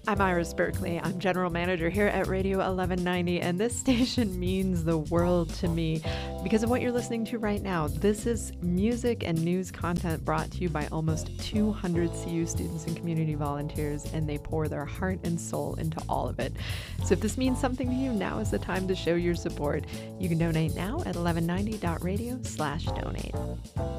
I'm Iris Berkeley. I'm General Manager here at Radio 1190, and this station means the world to me because of what you're listening to right now. This is music and news content brought to you by almost 200 CU students and community volunteers, and they pour their heart and soul into all of it. So if this means something to you, now is the time to show your support. You can donate now at 1190.radio/donate.